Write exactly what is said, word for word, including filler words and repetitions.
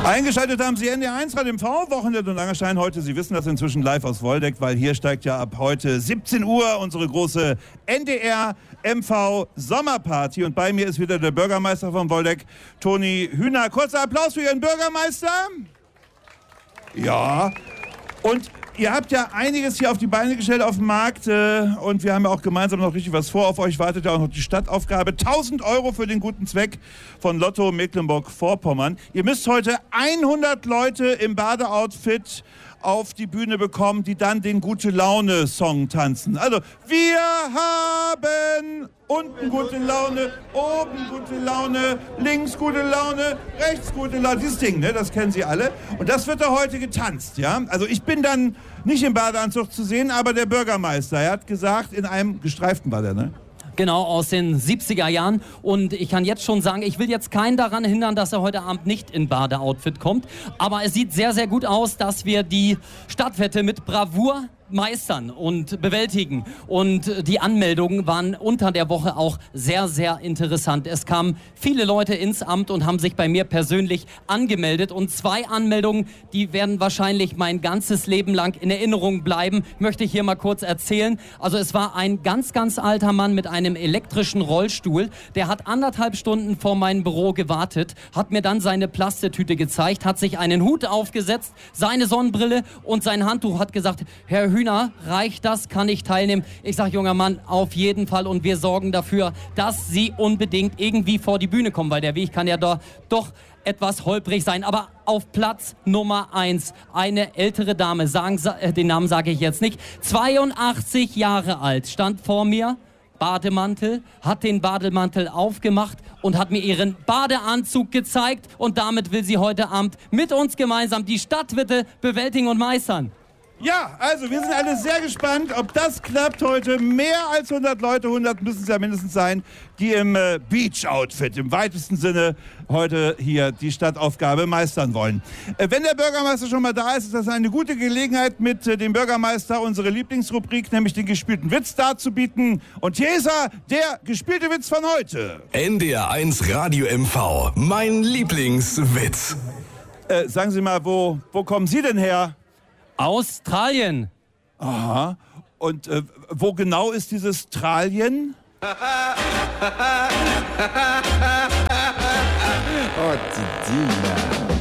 Eingeschaltet haben Sie N D R eins Radio M V, Wochenende und Langerstein. Heute, Sie wissen das, inzwischen live aus Woldeck, weil hier steigt ja ab heute siebzehn Uhr unsere große N D R M V Sommerparty. Und bei mir ist wieder der Bürgermeister von Woldeck, Toni Hühner. Kurzer Applaus für Ihren Bürgermeister. Ja, und ihr habt ja einiges hier auf die Beine gestellt auf dem Markt äh, und wir haben ja auch gemeinsam noch richtig was vor. Auf euch wartet ja auch noch die Stadtaufgabe. tausend Euro für den guten Zweck von Lotto Mecklenburg-Vorpommern. Ihr müsst heute hundert Leute im Badeoutfit auf die Bühne bekommen, die dann den Gute-Laune-Song tanzen. Also, wir haben unten gute Laune, oben gute Laune, links gute Laune, rechts gute Laune. Dieses Ding, ne, das kennen Sie alle. Und das wird da heute getanzt, ja. Also ich bin dann nicht im Badeanzug zu sehen, aber der Bürgermeister, er hat gesagt, in einem gestreiften war der, ne? Genau, aus den siebziger Jahren. Und ich kann jetzt schon sagen, ich will jetzt keinen daran hindern, dass er heute Abend nicht in Badeoutfit kommt. Aber es sieht sehr, sehr gut aus, dass wir die Stadtwette mit Bravour meistern und bewältigen. Und die Anmeldungen waren unter der Woche auch sehr, sehr interessant. Es kamen viele Leute ins Amt und haben sich bei mir persönlich angemeldet. Und zwei Anmeldungen, die werden wahrscheinlich mein ganzes Leben lang in Erinnerung bleiben, möchte ich hier mal kurz erzählen. Also es war ein ganz, ganz alter Mann mit einem elektrischen Rollstuhl. Der hat anderthalb Stunden vor meinem Büro gewartet, hat mir dann seine Plastetüte gezeigt, hat sich einen Hut aufgesetzt, seine Sonnenbrille und sein Handtuch, hat gesagt, Herr Hühner, reicht das? Kann ich teilnehmen? Ich sage, junger Mann, auf jeden Fall. Und wir sorgen dafür, dass Sie unbedingt irgendwie vor die Bühne kommen, weil der Weg kann ja da doch etwas holprig sein. Aber auf Platz Nummer eins, eine ältere Dame, sagen, den Namen sage ich jetzt nicht, zweiundachtzig Jahre alt, stand vor mir, Bademantel, hat den Bademantel aufgemacht und hat mir ihren Badeanzug gezeigt. Und damit will sie heute Abend mit uns gemeinsam die Stadtwette bewältigen und meistern. Ja, also wir sind alle sehr gespannt, ob das klappt heute. Mehr als hundert Leute, hundert müssen es ja mindestens sein, die im äh, Beach-Outfit im weitesten Sinne heute hier die Stadtaufgabe meistern wollen. Äh, wenn der Bürgermeister schon mal da ist, ist das eine gute Gelegenheit, mit äh, dem Bürgermeister unsere Lieblingsrubrik, nämlich den gespielten Witz, darzubieten. Und hier ist er, der gespielte Witz von heute. N D R eins Radio M V, mein Lieblingswitz. Äh, sagen Sie mal, wo, wo kommen Sie denn her? Australien. Aha. Und äh, wo genau ist dieses Tralien? Oh, Dina.